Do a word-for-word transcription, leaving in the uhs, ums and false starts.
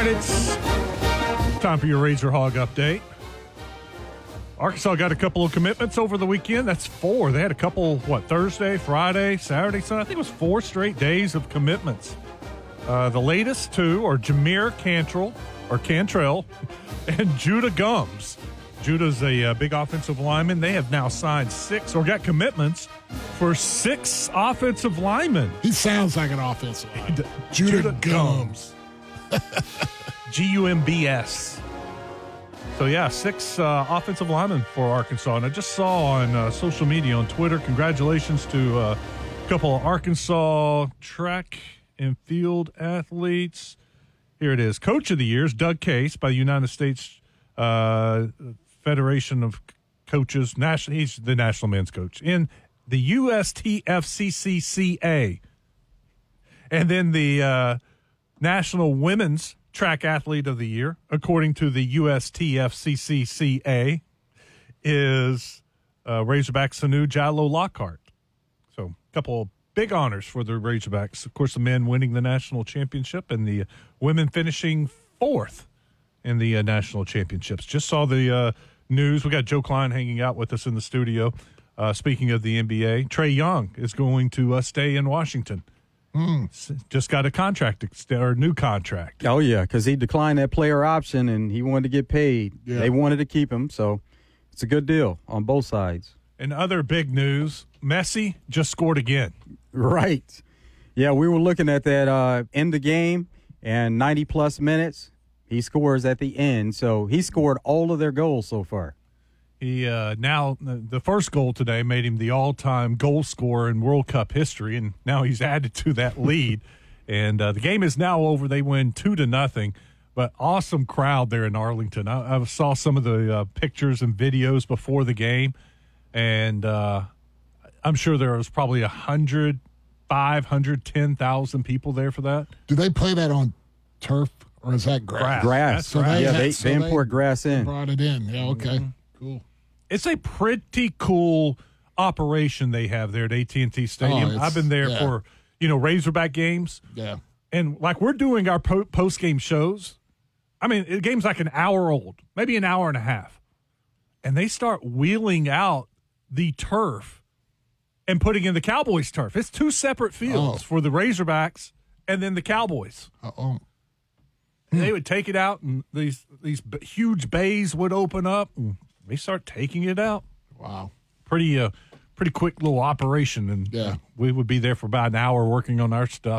right, it's time for your Razor Hog update. Arkansas got a couple of commitments over the weekend. That's four. They had a couple, what, Thursday, Friday, Saturday, Sunday. I think it was four straight days of commitments. Uh, the latest two are Jameer Cantrell, or Cantrell, and Judah Gums. Judah's a uh, big offensive lineman. They have now signed six, or got commitments for six offensive linemen. He sounds like an offensive lineman. Judah, Judah Gums. G U M B S. So, yeah, six uh, offensive linemen for Arkansas. And I just saw on uh, social media, on Twitter, congratulations to uh, a couple of Arkansas track and field athletes. Here it is. Coach of the Year is Doug Case by the United States uh, Federation of Coaches. National, he's the national men's coach in the U S T F C C C A. And then the uh, National Women's Track Athlete of the Year, according to the U S T F C C C A, is uh, Razorback Sanu Jallo Lockhart. So a couple of big honors for the Razorbacks. Of course, the men winning the national championship and the women finishing fourth in the uh, national championships. Just saw the uh, news. We got Joe Klein hanging out with us in the studio. Uh, speaking of the N B A, Trae Young is going to uh, stay in Washington. Mm. Just got a contract, or a new contract. Oh, yeah, because he declined that player option and he wanted to get paid. Yeah. They wanted to keep him, so it's a good deal on both sides. And other big news, Messi just scored again. Right. Yeah, we were looking at that uh, in the game, and ninety-plus minutes, he scores at the end. So he scored all of their goals so far. He uh, now the first goal today made him the all-time goal scorer in World Cup history, and now he's added to that lead. And uh, the game is now over. They win two to nothing. But awesome crowd there in Arlington. I, I saw some of the uh, pictures and videos before the game, and uh, I'm sure there was probably a hundred, five hundred, ten thousand people there for that. Do they play that on turf or is that grass? Grass. grass. So right. they yeah, had, they, so they import they grass in. Brought it in. Yeah. Okay. Mm-hmm. Cool. It's a pretty cool operation they have there at A T and T Stadium. Oh, I've been there yeah. for, you know, Razorback games. Yeah. And like we're doing our po- post-game shows. I mean, the game's like an hour old, maybe an hour and a half. And they start wheeling out the turf and putting in the Cowboys turf. It's two separate fields oh. for the Razorbacks and then the Cowboys. Uh-oh. And they would take it out, and these these b- huge bays would open up, and they start taking it out. Wow. Pretty uh, pretty quick little operation, and yeah. we would be there for about an hour working on our stuff.